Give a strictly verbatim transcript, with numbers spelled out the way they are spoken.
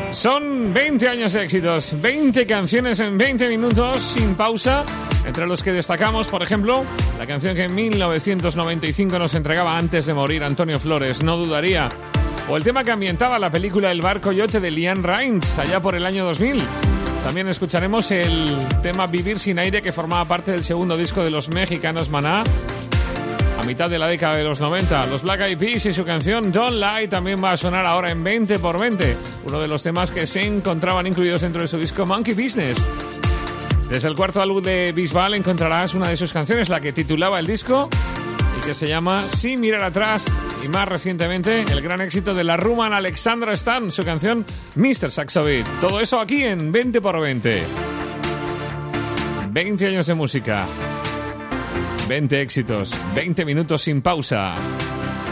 Son veinte años de éxitos, veinte canciones en veinte minutos sin pausa, entre los que destacamos, por ejemplo, la canción que en mil novecientos noventa y cinco nos entregaba antes de morir Antonio Flores, No dudaría, o el tema que ambientaba la película El bar Coyote de LeAnn Rimes, allá por el año dos mil. También escucharemos el tema Vivir sin aire, que formaba parte del segundo disco de los mexicanos Maná, a mitad de la década de los noventa. Los Black Eyed Peas y su canción Don't Lie también va a sonar ahora en veinte por veinte, uno de los temas que se encontraban incluidos dentro de su disco Monkey Business. Desde el cuarto álbum de Bisbal encontrarás una de sus canciones, la que titulaba el disco y que se llama Sin mirar atrás, y más recientemente el gran éxito de la rumana Alexandra Stan, su canción mister Saxo Beat. Todo eso aquí en veinte por veinte. veinte años de música, veinte éxitos, veinte minutos sin pausa.